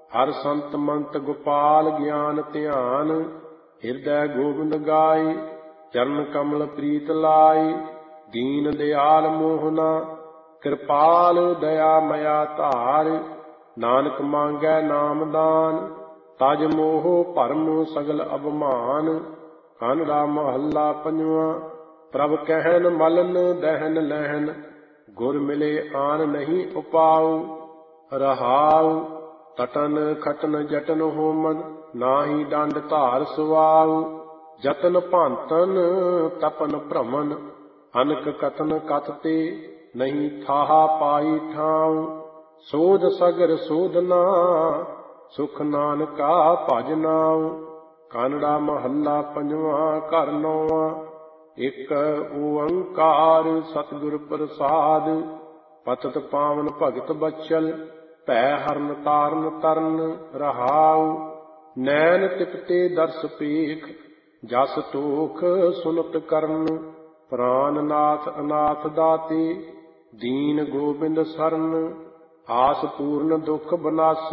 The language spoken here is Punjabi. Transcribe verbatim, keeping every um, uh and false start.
ਹਰ ਸੰਤ ਮੰਤ ਗੋਪਾਲ ਗਿਆਨ ਧਿਆਨ। ਹਿਰਦੈ ਗੋਬਿੰਦ ਗਾਏ ਚਰਨ ਕਮਲ ਪ੍ਰੀਤ ਲਾਏ। ਦੀਨ ਦਿਆਲ ਮੋਹਨਾ ਕਿਰਪਾਲ ਦਇਆ ਮਇਆ ਧਾਰ। ਨਾਨਕ ਮੰਗੈ ਨਾਮਦਾਨ ਤਜ ਮੋਹ ਭਰਮ ਸਗਲ ਅਭਮਾਨ। ਕਾਨੜਾ ਮਹੱਲਾ ਪੰਜਵਾਂ। ਪ੍ਰਭ ਕਹਿਨ ਮਲਨ ਦਹਿਨ ਲਹਿਨ ਗੁਰ ਮਿਲੇ ਆਨ ਨਹੀਂ ਉਪਾਉ। ਰਹਾਉ ਤਟਨ ਖਟਨ ਜਟਨ ਹੋਮਨ ਨਾਹੀ ਡੰਡ ਧਾਰ ਸੁਆਉ। ਜਤਨ ਭਾਂਤਨ ਤਪਨ ਭ੍ਰਮਨ ਅਨਕ ਕਥਨ ਕਥ ਤੇ ਨਹੀਂ ਥਾਹਾ ਪਾਈ ਠਾਉ। ਸੋਧ ਸਗਰ ਸੋਧਨਾ ਸੁਖ ਨਾਨਕਾ ਭਜ ਨਾਉ। ਕਾਨੜਾ ਮਹੱਲਾ ਪੰਜਵਾਂ। ਘਰ ਨੌਵਾਂ। ਇਕ ਓੰਕਾਰ ਸਤਿਗੁਰ ਪ੍ਰਸਾਦ। ਪਤਿਤ ਪਾਵਨ ਭਗਤ ਬਚਲ ਭੈ ਹਰਨ ਤਾਰਨ ਤਰਨ। ਰਹਾਉ ਨੈਣ ਤਿਪਤੇ ਦਰਸ ਪੇਖ ਜਸ ਟੋਖ ਸੁਨਤ ਕਰਨ। ਪ੍ਰਾਨ ਨਾਥ ਅਨਾਥ ਦਾਤੇ ਦੀਨ ਗੋਬਿੰਦ ਸਰਨ। ਆਸ ਪੂਰਨ ਦੁਖ ਬਨਾਸਾ